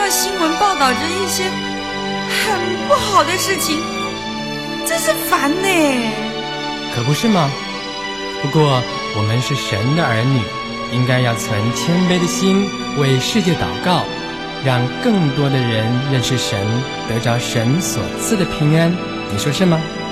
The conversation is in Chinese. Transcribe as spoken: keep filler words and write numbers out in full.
到新闻报道着一些很不好的事情，真是烦呢。 可不是吗？不过我们是神的儿女，应该要存谦卑的心为世界祷告，让更多的人认识神，得着神所赐的平安。你说是吗？